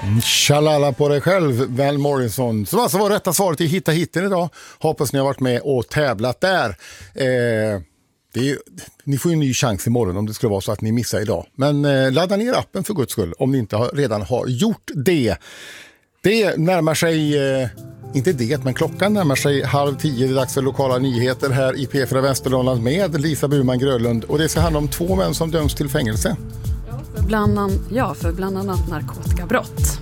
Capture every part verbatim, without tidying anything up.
Tjalala på dig själv, Val Morrison. Som alltså var rätta svaret i Hitta Hitten idag. Hoppas ni har varit med och tävlat där. Eh, det är, ni får ju en ny chans imorgon om det skulle vara så att ni missar idag. Men eh, ladda ner appen för guds skull om ni inte har, redan har gjort det. Det närmar sig, eh, inte det, men klockan närmar sig halv tio. Det är dags för lokala nyheter här i P fyra Västernorrland med Lisa Burman Grönlund. Och det ska handla om två män som döms till fängelse. Bland an, ja, för bland annat narkotikabrott.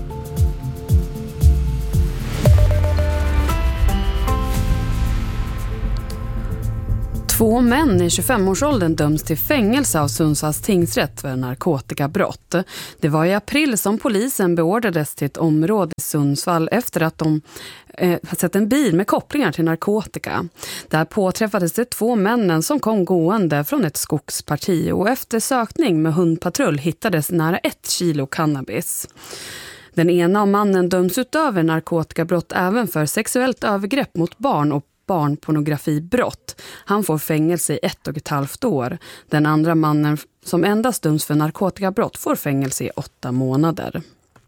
Två män i tjugofemårsåldern döms till fängelse av Sundsvalls tingsrätt för narkotikabrott. Det var i april som polisen beordrades till ett område i Sundsvall efter att de eh, sett en bil med kopplingar till narkotika. Där påträffades det två männen som kom gående från ett skogsparti och efter sökning med hundpatrull hittades nära ett kilo cannabis. Den ena av mannen döms utöver narkotikabrott även för sexuellt övergrepp mot barn och barnpornografibrott. Han får fängelse i ett och ett halvt år. Den andra mannen som endast döms för narkotikabrott får fängelse i åtta månader.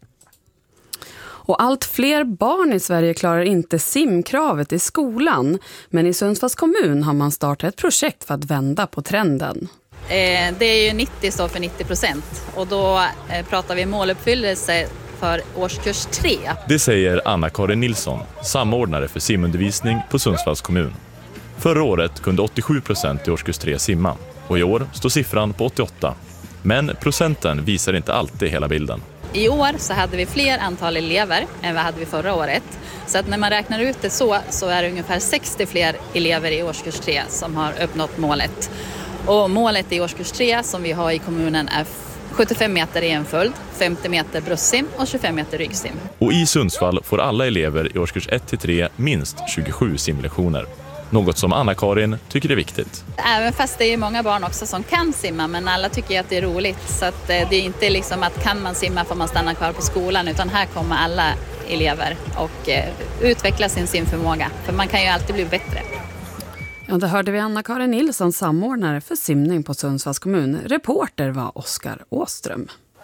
Och allt fler barn i Sverige klarar inte simkravet i skolan. Men i Sundsvalls kommun har man startat ett projekt för att vända på trenden. Eh, det är ju nittio står för nittio procent och då eh, pratar vi måluppfyllelse för årskurs tre. Det säger Anna-Karin Nilsson, samordnare för simundervisning på Sundsvalls kommun. Förra året kunde åttiosju procent i årskurs tre simma och i år står siffran på åttioåtta. Men procenten visar inte alltid hela bilden. I år så hade vi fler antal elever än vad hade vi förra året. Så att när man räknar ut det så, så är det ungefär sextio fler elever i årskurs tre som har uppnått målet. Och målet i årskurs tre som vi har i kommunen är sjuttiofem meter i en följd, femtio meter bröstsim och tjugofem meter ryggsim. Och i Sundsvall får alla elever i årskurs ett till tre minst tjugosju simlektioner. Något som Anna-Karin tycker är viktigt. Även fast det är många barn också som kan simma, men alla tycker att det är roligt. Så att det är inte liksom att kan man simma får man stanna kvar på skolan, utan här kommer alla elever och utveckla sin simförmåga. För man kan ju alltid bli bättre. Ja, det hörde vi Anna-Karin Nilsson, samordnare för simning på Sundsvalls kommun. Reporter var Oskar Åström.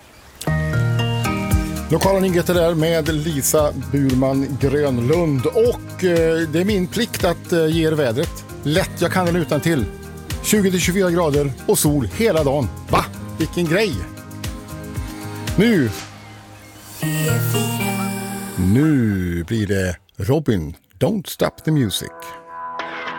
Lokala nyheter där med Lisa Burman Grönlund. Och eh, det är min plikt att eh, ge er vädret. Lätt, jag kan den utan till. tjugo till tjugofyra grader och sol hela dagen. Va? Vilken grej! Nu! Nu blir det Robin, Don't Stop the Music.